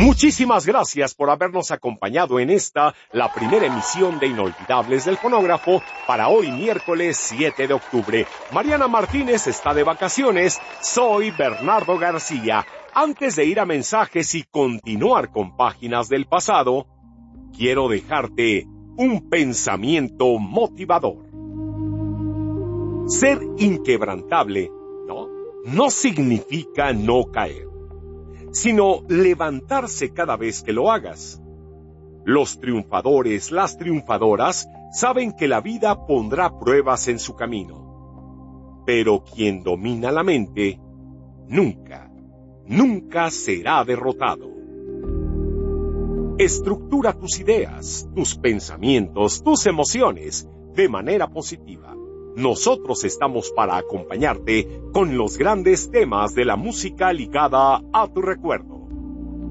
Muchísimas gracias por habernos acompañado en esta, la primera emisión de Inolvidables del Fonógrafo para hoy miércoles 7 de octubre. Mariana Martínez está de vacaciones, soy Bernardo García. Antes de ir a mensajes y continuar con páginas del pasado, quiero dejarte un pensamiento motivador. Ser inquebrantable, no significa no caer, sino levantarse cada vez que lo hagas. Los triunfadores, las triunfadoras, saben que la vida pondrá pruebas en su camino. Pero quien domina la mente, nunca será derrotado. Estructura tus ideas, tus pensamientos, tus emociones de manera positiva. Nosotros estamos para acompañarte con los grandes temas de la música ligada a tu recuerdo.